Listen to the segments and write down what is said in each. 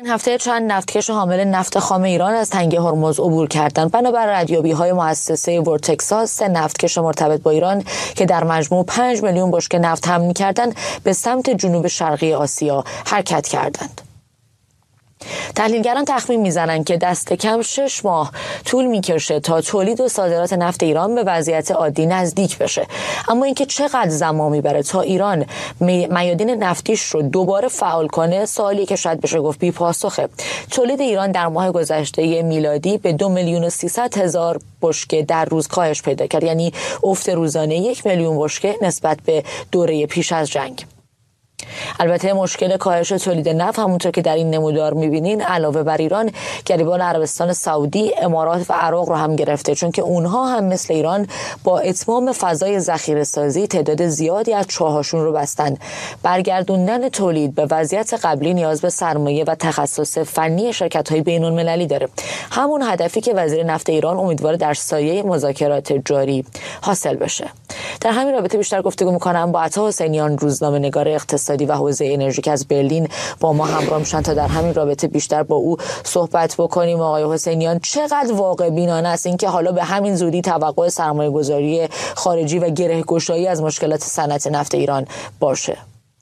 هفته چند نفتکش حامل نفت خام ایران از تنگه هرمز عبور کردند. بنابر ردیابی‌های مؤسسه ورتکساس، 3 نفتکش مرتبط با ایران که در مجموع 5 میلیون بشکه نفت حمل می‌کردند، به سمت جنوب شرقی آسیا حرکت کردند. تحلیلگران تخمین میزنند که دست کم 6 ماه طول میکشه تا تولید و صادرات نفت ایران به وضعیت عادی نزدیک بشه. اما اینکه چقدر زمان میبره تا ایران میادین نفتیش رو دوباره فعال کنه، سوالی که شاید بشه گفت بی پاسخه. تولید ایران در ماه گذشته میلادی به 2,300,000 بشکه در روز کاهش پیدا کرد، یعنی افت روزانه 1 میلیون بشکه نسبت به دوره پیش از جنگ. البته مشکل کاهش تولید نفت همونطور که در این نمودار می‌بینین علاوه بر ایران، گریبان عربستان سعودی، امارات و عراق رو هم گرفته، چون که اونها هم مثل ایران با اتمام فضای ذخیره‌سازی تعداد زیادی از چاهاشون رو بستن. برگردوندن تولید به وضعیت قبلی نیاز به سرمایه و تخصص فنی شرکت‌های بین‌المللی داره. همون هدفی که وزیر نفت ایران امیدواره در سایه مذاکرات جاری حاصل بشه. در همین رابطه بیشتر گفتگو می‌کنم با عطا حسینیان، روزنامه‌نگار اقتصادی و حوزه انرژی که از برلین با ما همراه میشن تا در همین رابطه بیشتر با او صحبت بکنیم. آقای حسینیان، چقدر واقع بینانه است اینکه حالا به همین زودی توقع سرمایه‌گذاری خارجی و گره‌گشایی از مشکلات صنعت نفت ایران باشه؟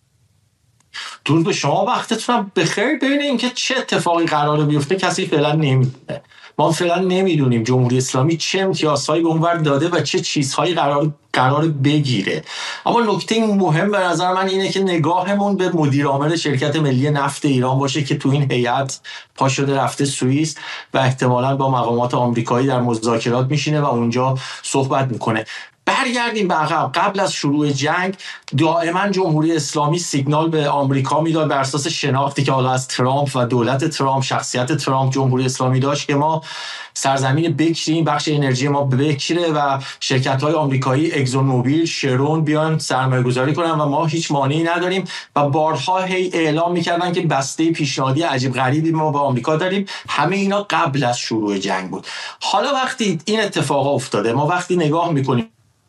درود به شما، وقتتون بخیر. ببینید اینکه چه اتفاقی قراره بیفته کسی فعلا نمیدونه. ما فعلا نمیدونیم جمهوری اسلامی چه امتیازهایی به اونور داده و چه چیزهایی قرار بگیره. اما نکته مهم به نظر من اینه که نگاهمون به مدیر عامل شرکت ملی نفت ایران باشه که تو این هیئت پا شده رفته سوئیس و احتمالاً با مقامات آمریکایی در مذاکرات میشینه و اونجا صحبت میکنه. برگردیم به عقب. قبل از شروع جنگ دائما جمهوری اسلامی سیگنال به آمریکا میداد بر اساس شناختی که حالا از ترامپ و دولت ترامپ، شخصیت ترامپ، جمهوری اسلامی داشت که ما سرزمین بکریم، بخش انرژی ما بکره و شرکت‌های آمریکایی اگزون موبیل، شرون بیان سرمایه‌گذاری کنن و ما هیچ مانعی نداریم و بارها هی اعلام می‌کردن که بسته پیشنهادی عجیب غریبی ما با آمریکا داریم. همه اینا قبل از شروع جنگ بود. حالا وقتی این اتفاق افتاده، ما وقتی نگاه می‌کنیم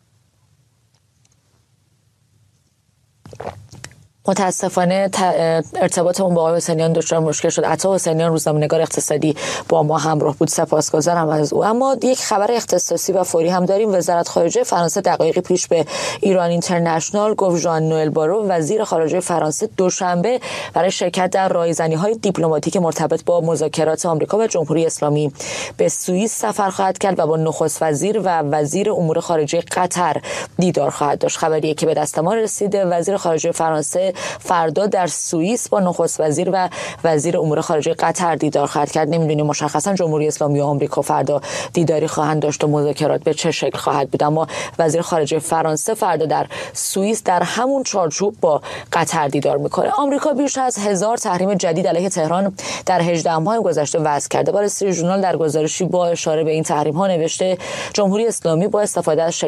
متاسفانه ارتباطمون با آقای حسینیان دچار مشکل شد. عطا حسینیان، روزنامه‌نگار اقتصادی، با ما همراه بود. سپاسگزارم از او. اما یک خبر اختصاصی و فوری هم داریم. وزارت خارجه فرانسه دقایقی پیش به ایران اینترنشنال گفت ژان نوئل بارو، وزیر خارجه فرانسه، دوشنبه برای شرکت در رایزنی‌های دیپلماتیک مرتبط با مذاکرات آمریکا و جمهوری اسلامی به سوئیس سفر خواهد کرد و با نخست وزیر و وزیر امور خارجه قطر دیدار خواهد داشت. خبریه که به دست ما رسیده. وزیر خارجه فرانسه فردا در سوئیس با نخست وزیر و وزیر امور خارجه قطر دیدار خواهد کرد. نمیدونیم مشخصا جمهوری اسلامی و آمریکا فردا دیداری خواهند داشت و مذاکرات به چه شکل خواهد بود، اما وزیر خارجه فرانسه فردا در سوئیس در همون چارچوب با قطر دیدار میکنه. آمریکا بیش از 1000 تحریم جدید علیه تهران در 18 ماه گذشته وضع کرده. وال استریت ژورنال در گزارشی با اشاره به این تحریم ها نوشته جمهوری اسلامی با استفاده از